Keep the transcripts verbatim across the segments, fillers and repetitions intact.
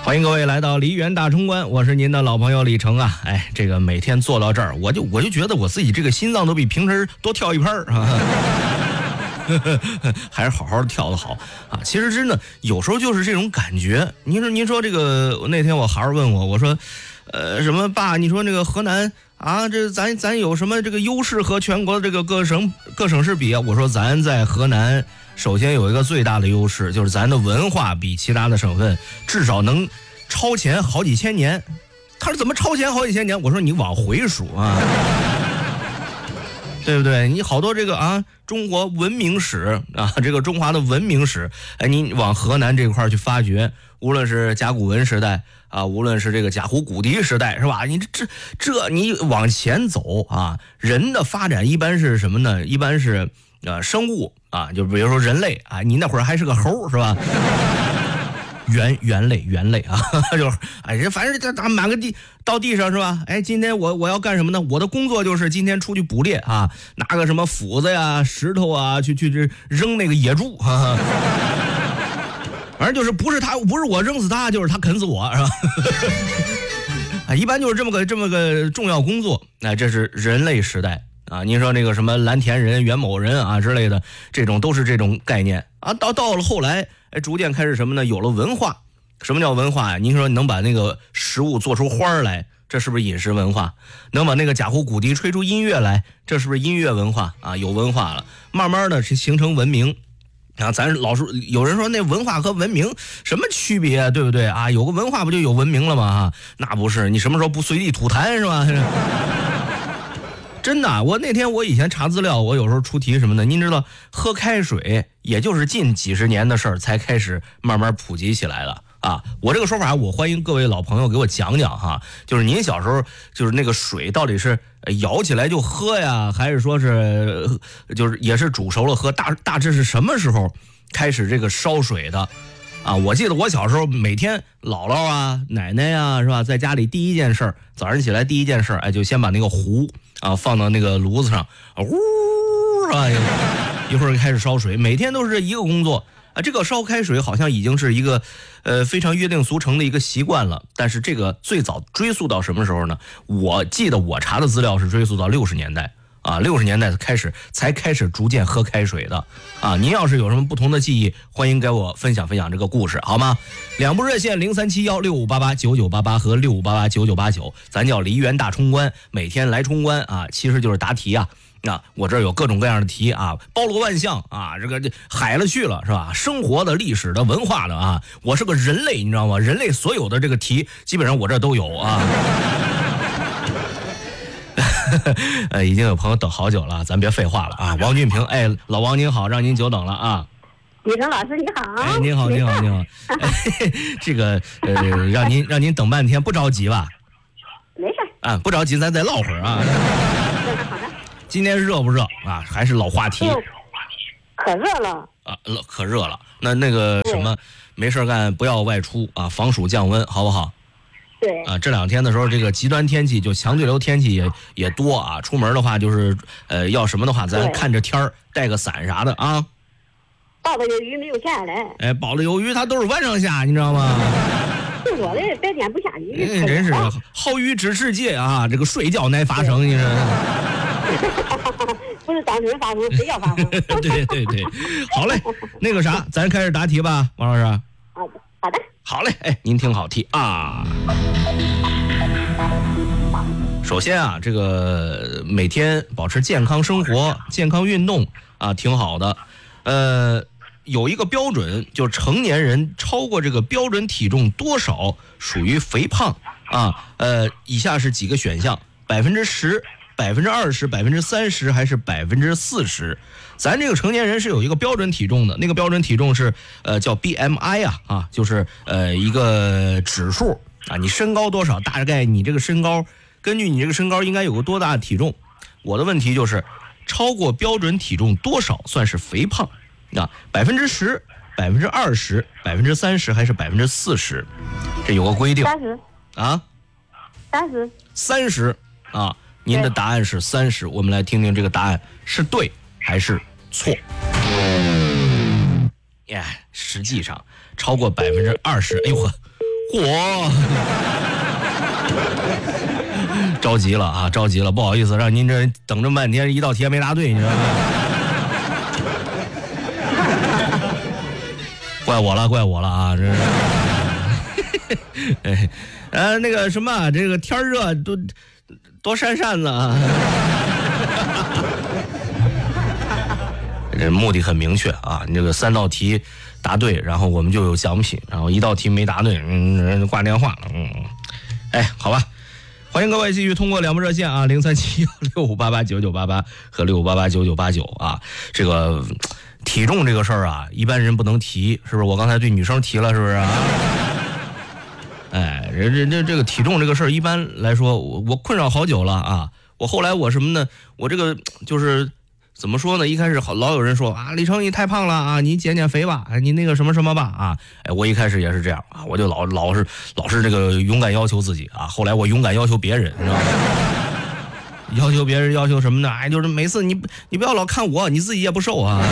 欢迎各位来到梨园大冲关，我是您的老朋友李成啊。哎，这个每天坐到这儿，我就我就觉得我自己这个心脏都比平时多跳一拍儿啊。还是好好的跳的好啊！其实真的有时候就是这种感觉。您说您说这个那天我孩儿问我，我说，呃，什么爸？你说那个河南啊，这咱咱有什么这个优势和全国的这个各省各省市比啊？我说咱在河南，首先有一个最大的优势，就是咱的文化比其他的省份至少能超前好几千年。他说怎么超前好几千年？我说你往回数啊。对不对？你好多这个啊，中国文明史啊，这个中华的文明史，哎，你往河南这块去发掘，无论是甲骨文时代啊，无论是这个甲骨古笛时代，是吧？你这这这你往前走啊，人的发展一般是什么呢？一般是呃生物啊，就比如说人类啊，你那会儿还是个猴，是吧？猿猿类猿类啊，就是哎，人反正这打满个地到地上是吧？哎，今天我我要干什么呢？我的工作就是今天出去捕猎啊，拿个什么斧子呀、石头啊，去去去扔那个野猪，哈哈。反正就是不是他，不是我扔死他，就是他啃死我，是吧？啊，一般就是这么个这么个重要工作。哎，这是人类时代啊。您说那个什么蓝田人、袁某人啊之类的，这种都是这种概念啊。到到了后来。哎，逐渐开始什么呢？有了文化。什么叫文化呀？您说你能把那个食物做出花来，这是不是饮食文化？能把那个甲骨古笛吹出音乐来，这是不是音乐文化啊？有文化了，慢慢的是形成文明。啊，咱老是有人说那文化和文明什么区别，对不对啊？有个文化不就有文明了吗？啊，那不是，你什么时候不随地吐痰是吧？真的，我那天我以前查资料，我有时候出题什么的，您知道喝开水也就是近几十年的事儿才开始慢慢普及起来了啊。我这个说法我欢迎各位老朋友给我讲讲哈，就是您小时候就是那个水到底是舀起来就喝呀，还是说是就是也是煮熟了喝，大大致是什么时候开始这个烧水的啊？我记得我小时候每天姥姥啊奶奶啊是吧，在家里第一件事早上起来第一件事哎就先把那个壶啊放到那个炉子上，呜啊一会儿开始烧水，每天都是这一个工作啊。这个烧开水好像已经是一个呃非常约定俗成的一个习惯了，但是这个最早追溯到什么时候呢？我记得我查的资料是追溯到六十年代啊，六十年代开始才开始逐渐喝开水的啊。您要是有什么不同的记忆，欢迎给我分享分享这个故事好吗？两部热线零三七幺六五八八九九八八和六五八八九九八九，咱叫梨园大冲关，每天来冲关啊，其实就是答题啊。那我这儿有各种各样的题啊，包罗万象啊，这个海了去了是吧？生活的、历史的、文化的啊，我是个人类，你知道吗？人类所有的这个题，基本上我这都有啊。呃，已经有朋友等好久了，咱别废话了啊！王俊平，哎，老王您好，让您久等了啊！ 李成老师你好， 哎，您好，您好，您好，哎、这个呃，让您让您等半天，不着急吧？ 没事啊，不着急，咱再唠会儿啊。 好的。 今天热不热啊？还是老话题？ 可热了啊，可热了。那那个什么，没事干不要外出啊，防暑降温，好不好？ 对啊，这两天的时候，这个极端天气就强对流天气也也多啊。出门的话，就是呃要什么的话，咱看着天儿带个伞啥的啊。 报的有鱼没有下来。 哎，报的有鱼，它都是晚上下，你知道吗？ 就说的白天不下雨。 嗯，真是好雨知世界啊！这个睡觉乃发生，你说。 不是当真发生，非要发生。 对对对，好嘞，那个啥，咱开始答题吧，王老师。 好的，好的。 好嘞，哎，您听好题啊。首先啊，这个每天保持健康生活、健康运动啊，挺好的。呃，有一个标准，就成年人超过这个标准体重多少属于肥胖啊？呃，以下是几个选项：百分之十、百分之二十、百分之三十，还是百分之四十？咱这个成年人是有一个标准体重的，那个标准体重是呃叫 B M I 啊啊，就是呃一个指数啊，你身高多少，大概你这个身高，根据你这个身高应该有个多大的体重。我的问题就是，超过标准体重多少算是肥胖？啊，百分之十、百分之二十、百分之三十还是百分之四十？这有个规定。 三十啊， 三十三十啊，您的答案是三十，我们来听听这个答案是对还是错。耶，实际上超过百分之二十，哎呦呵， 嚯！着急了啊，着急了，不好意思，让您这等这么半天，一道题还没答对，你知道吗？怪我了，怪我了啊！这是，哎，呃，那个什么，这个天热都多扇扇子啊。这目的很明确啊，你这个三道题答对，然后我们就有奖品，然后一道题没答对，嗯，人挂电话了，嗯，哎，好吧。欢迎各位继续通过两部热线啊，零三七幺六五八八九九八八和六五八八九九八九啊。这个体重这个事儿啊，一般人不能提，是不是？我刚才对女生提了，是不是啊？哎，这这这这个体重这个事儿，一般来说，我我困扰好久了啊。我后来我什么呢？我这个就是怎么说呢？一开始好老有人说啊，李成你太胖了啊，你减减肥吧，你那个什么什么吧啊。哎，我一开始也是这样啊，我就老老是老是这个勇敢要求自己啊。后来我勇敢要求别人，你知道吗？要求别人要求什么呢？哎，就是每次你你不要老看我，你自己也不瘦啊。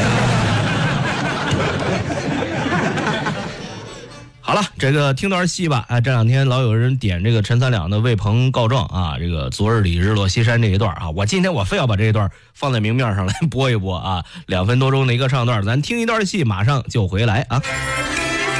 好了，这个听段戏吧。哎，这两天老有人点这个陈三两的为朋告状啊，这个昨日里日落西山这一段啊，我今天我非要把这一段放在明面上来播一播啊，两分多钟的一个唱段，咱听一段戏，马上就回来啊。